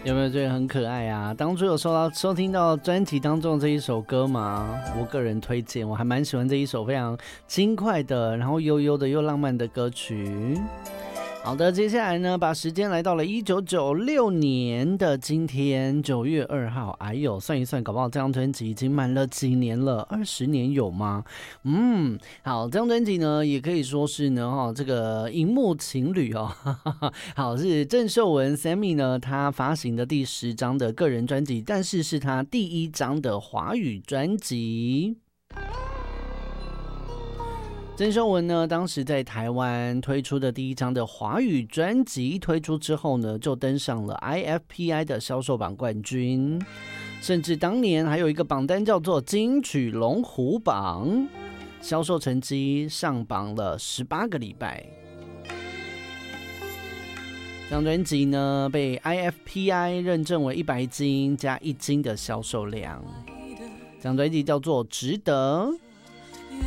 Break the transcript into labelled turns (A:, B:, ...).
A: 有没有觉得很可爱啊？当初有收听到专辑当中的这一首歌吗？我个人推荐，我还蛮喜欢这一首非常轻快的，然后悠悠的又浪漫的歌曲。好的，接下来呢，把时间来到了1996年的今天9月2号。哎呦，算一算，搞不好这张专辑已经满了几年了，20年有吗？好，这张专辑呢，也可以说是呢，这个荧幕情侣哦，好，是郑秀文 Sammy 呢，他发行的第10张的个人专辑，但是是他第1张的华语专辑。郑秀文呢，当时在台湾推出的第1张的华语专辑推出之后呢，就登上了 IFPI 的销售榜冠军，甚至当年还有一个榜单叫做金曲龙虎榜，销售成绩上榜了18个礼拜。这张专辑呢，被 IFPI 认证为100金加1金的销售量。这张专辑叫做《值得》。